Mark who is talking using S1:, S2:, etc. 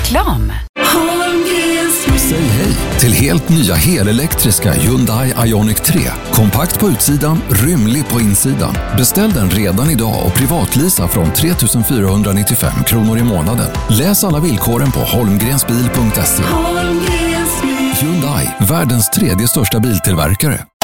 S1: Reklam.
S2: Säg hej till helt nya helelektriska Hyundai Ioniq 3. Kompakt på utsidan, rymlig på insidan. Beställ den redan idag och privatlisa från 3 495 kronor i månaden. Läs alla villkoren på holmgrensbil.se. Hyundai, världens 3:e största biltillverkare.